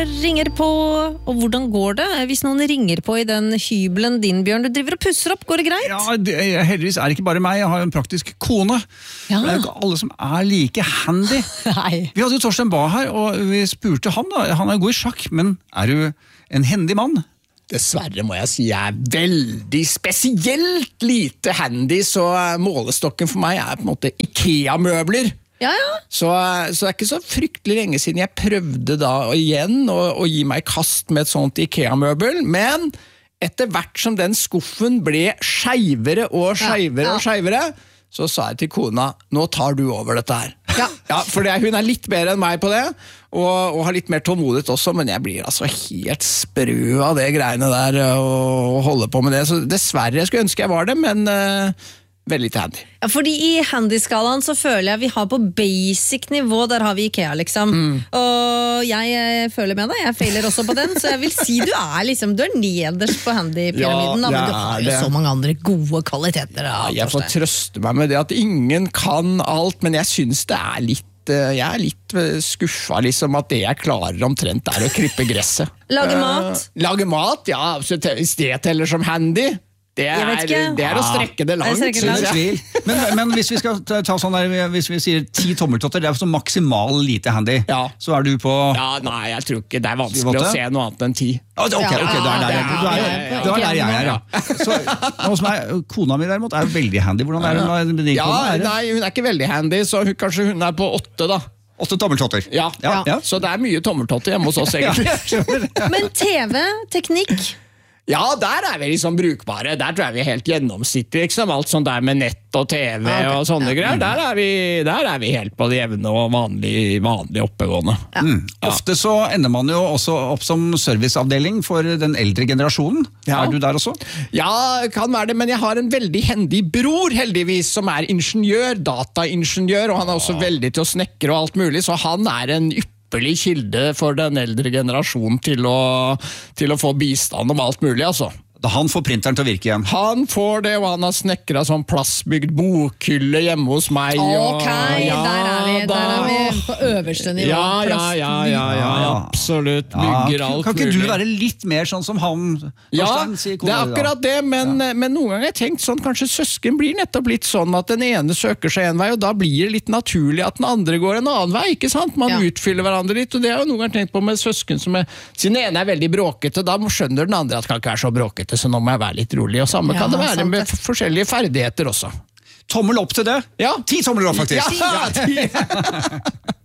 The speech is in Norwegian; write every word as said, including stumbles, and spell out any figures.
Ringer på, og hvordan går det? Hvis noen ringer på i den hybelen din, Bjørn, du driver og pusser opp, går det greit? Ja, det, heldigvis er det ikke bare meg, jeg har en praktisk kone. Ja. Det er jo ikke alle som er like handy. Nei. Vi hadde jo Torsten Bae her, og vi spurte han da, han er god i sjakk, men er du en hendig mann? Dessverre må jeg si jeg er veldig spesielt lite handy, så målestokken for meg er på en måte IKEA-møbler. Ja, ja. Så, så det er ikke så fryktelig lenge siden jeg prøvde da igjen å, å gi meg kast med et sånt IKEA-møbel, men etter hvert som den skuffen ble skeivere og skeivere ja, ja. og skeivere, så sa jeg til kona, nå tar du over dette her. Ja. Ja, for det, hun er litt bedre enn meg på det, og, og har litt mer tålmodighet også, men jeg blir altså helt sprø av det greiene der, og holde på med det. Så dessverre, jeg skulle ønske jeg var det, men uh, veldig lite handy. Ja, fordi i handyskalaen så føler jeg vi har på basic nivå, der har vi IKEA liksom. Mm. Og jeg, jeg føler med deg, jeg feiler også på den, så jeg vil si du er liksom, du er nederst på handypyramiden, ja, men du har jo så mange andre gode kvaliteter. Da, ja, jeg får trøste meg med det at ingen kan alt, men jeg synes det er litt jeg er litt skuffa liksom, at det jeg klarer omtrent er å klippe gresset. Lage mat? Uh, lage mat, ja. Hvis det teller som handy, det er, det er å strekke det langt, det synes jeg. Men, men hvis vi skal ta sånn der, hvis vi sier ti tommeltotter, det er så maksimal lite handy, ja. Så er du på... Ja, nei, jeg tror ikke det er vanskelig å se noe annet enn ti. Ok, ok, det er der jeg, du er, du er der jeg er, ja. Så, hos meg, kona mi derimot er veldig handy. Hvordan er hun? Med ja, nei, hun er ikke veldig handy, så hun, kanskje hun er på åtte da. Åtte tommeltotter. Ja, ja. Ja, så det er mye tommeltotter hjemme hos oss egentlig. Men T V, teknikk? Ja, der er vi liksom brukbare. Der tror jeg vi er helt gjennomsittlige, liksom. Alt sånn der med nett og TV okay. og sånne ja. greier. Der er, vi, der er vi helt på det jevne og vanlig, vanlig oppegående. Ja. Mm. Ofte så ender man jo også opp som serviceavdeling for den eldre generasjonen. Ja. Er du der også? Ja, kan være det, men jeg har en veldig hendig bror, heldigvis, som er ingeniør, dataingeniør, og han er også ja. veldig til å snekre og alt mulig, så han er en ypperlig kilde for den eldre generasjonen til å, til å få bistand om alt mulig, altså. Da han får printeren til å virke igjen? Han får det, og han har snekret sånn plastbygd bokhylle hjemme hos meg. Ok, og, ja, der, er vi, der er vi på øverste nivå. Ja, ja, ja, ja, ja, ja absolutt. Bygger ja, alt kan ikke mulig. du være litt mer sånn som han? Ja, det er akkurat det, men, ja. men noen ganger har jeg tenkt sånn, kanskje søsken blir nettopp litt sånn at den ene søker seg en vei, og da blir det litt naturlig at den andre går en annen vei, ikke sant? Man ja. utfyller hverandre litt, og det har jo noen ganger tenkt på med søsken som er, siden den ene er veldig bråkete, da skjønner den andre at kan ikke være så bråkete, så nå må jeg være litt rolig, og samme ja, kan det være med det. Forskjellige ferdigheter også. Tommel opp til det? Ja. Ti tommeler opp, faktisk. Ja, ti.